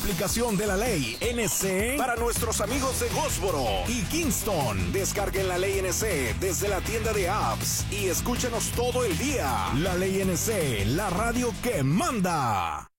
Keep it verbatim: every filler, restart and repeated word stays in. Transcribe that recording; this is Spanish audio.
aplicación de la Ley N C para nuestros amigos de Goldsboro y Kingston. Descarguen la Ley N C desde la tienda de apps y escúchenos todo el día. La Ley N C, la radio que manda.